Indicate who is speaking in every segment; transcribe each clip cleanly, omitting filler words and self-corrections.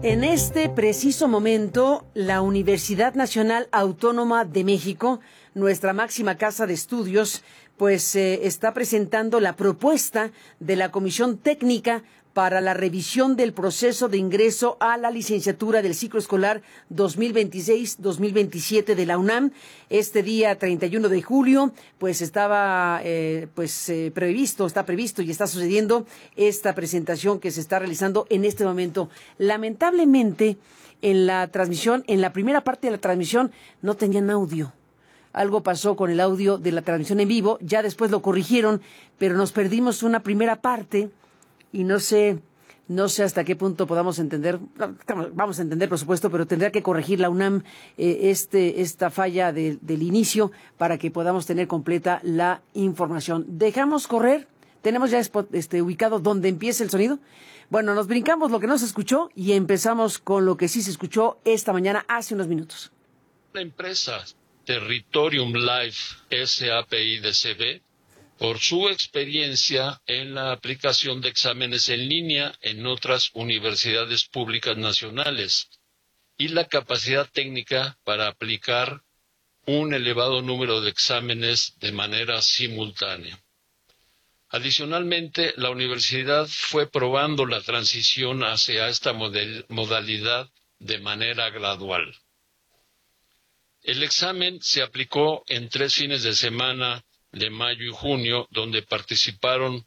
Speaker 1: En este preciso momento, la Universidad Nacional Autónoma de México, nuestra máxima casa de estudios, pues está presentando la propuesta de la Comisión Técnica para la revisión del proceso de ingreso a la licenciatura del ciclo escolar 2026-2027 de la UNAM. Este día 31 de julio, pues está previsto y está sucediendo esta presentación que se está realizando en este momento. Lamentablemente, en la transmisión, en la primera parte de la transmisión, no tenían audio. Algo pasó con el audio de la transmisión en vivo, ya después lo corrigieron, pero nos perdimos una primera parte. Y no sé hasta qué punto podamos entender, vamos a entender por supuesto, pero tendrá que corregir la UNAM esta falla del inicio para que podamos tener completa la información. Dejamos correr, tenemos ya ubicado donde empieza el sonido. Bueno, nos brincamos lo que no se escuchó y empezamos con lo que sí se escuchó esta mañana hace unos minutos.
Speaker 2: La empresa Territorium Life SAPI de CB, por su experiencia en la aplicación de exámenes en línea en otras universidades públicas nacionales y la capacidad técnica para aplicar un elevado número de exámenes de manera simultánea. Adicionalmente, la universidad fue probando la transición hacia esta modalidad de manera gradual. El examen se aplicó en 3 fines de semana de mayo y junio, donde participaron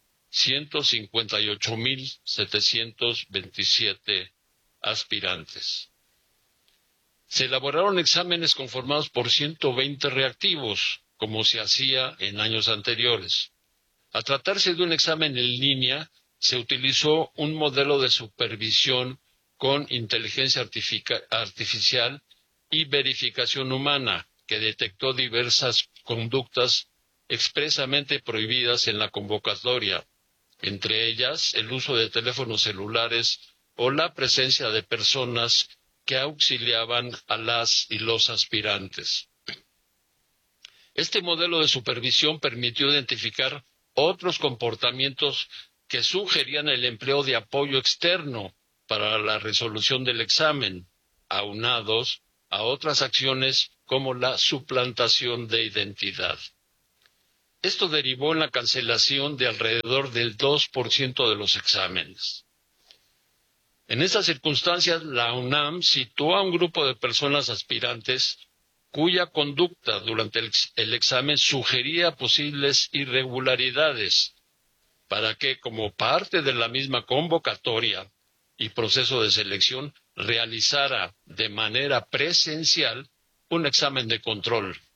Speaker 2: 158,727 aspirantes. Se elaboraron exámenes conformados por 120 reactivos, como se hacía en años anteriores. Al tratarse de un examen en línea, se utilizó un modelo de supervisión con inteligencia artificial y verificación humana, que detectó diversas conductas expresamente prohibidas en la convocatoria, entre ellas el uso de teléfonos celulares o la presencia de personas que auxiliaban a las y los aspirantes. Este modelo de supervisión permitió identificar otros comportamientos que sugerían el empleo de apoyo externo para la resolución del examen, aunados a otras acciones como la suplantación de identidad. Esto derivó en la cancelación de alrededor del 2% de los exámenes. En estas circunstancias, la UNAM citó a un grupo de personas aspirantes cuya conducta durante el examen sugería posibles irregularidades, para que, como parte de la misma convocatoria y proceso de selección, realizara de manera presencial un examen de control.